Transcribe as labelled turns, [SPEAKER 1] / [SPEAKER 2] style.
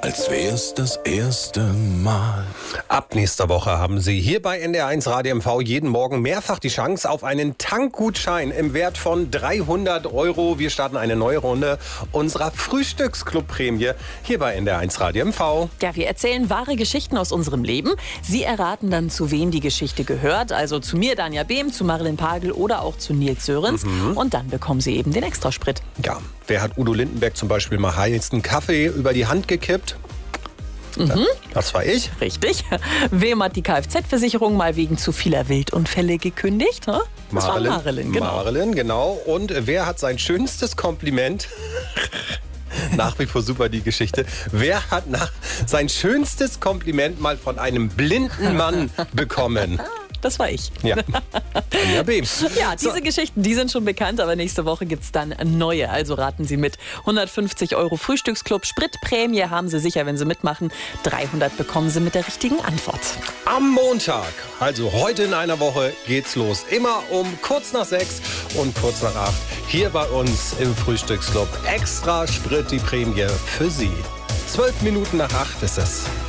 [SPEAKER 1] als wär's das erste Mal.
[SPEAKER 2] Ab nächster Woche haben Sie hier bei NDR1 Radio MV jeden Morgen mehrfach die Chance auf einen Tankgutschein im Wert von 300 €. Wir starten eine neue Runde unserer Frühstücksclub-Prämie hier bei NDR1 Radio MV.
[SPEAKER 3] Ja, wir erzählen wahre Geschichten aus unserem Leben. Sie erraten dann, zu wem die Geschichte gehört. Also zu mir, Danja Behm, zu Marilyn Pagel oder auch zu Nils Sörens. Und dann bekommen Sie eben den Extrasprit.
[SPEAKER 2] Ja, wer hat Udo Lindenberg zum Beispiel mal heißen Kaffee über die Hand gekippt? Das war ich.
[SPEAKER 3] Richtig. Wem hat die Kfz-Versicherung mal wegen zu vieler Wildunfälle gekündigt? Das war Marilyn, genau.
[SPEAKER 2] Marilyn, genau. Und wer hat sein schönstes Kompliment... Nach wie vor super die Geschichte. Wer hat sein schönstes Kompliment mal von einem blinden Mann bekommen?
[SPEAKER 3] Das war ich.
[SPEAKER 2] Ja, Danja Behm.
[SPEAKER 3] Ja, diese Geschichten, die sind schon bekannt, aber nächste Woche gibt es dann neue. Also raten Sie mit. 150 € Frühstücksclub, Spritprämie haben Sie sicher, wenn Sie mitmachen. 300 bekommen Sie mit der richtigen Antwort.
[SPEAKER 2] Am Montag, also heute in einer Woche, geht's los. Immer um kurz nach 6 und kurz nach 8. Hier bei uns im Frühstücksclub. Extra Sprit, die Prämie für Sie. 12 Minuten nach 8 ist es.